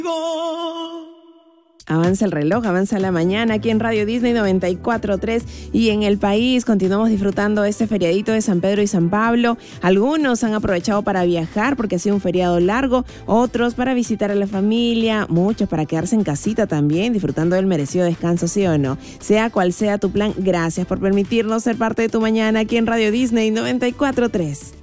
Avanza el reloj, avanza la mañana aquí en Radio Disney 94.3 y en el país continuamos disfrutando este feriadito de San Pedro y San Pablo. Algunos han aprovechado para viajar porque ha sido un feriado largo, otros para visitar a la familia, muchos para quedarse en casita también, disfrutando del merecido descanso, ¿sí o no? Sea cual sea tu plan, gracias por permitirnos ser parte de tu mañana aquí en Radio Disney 94.3.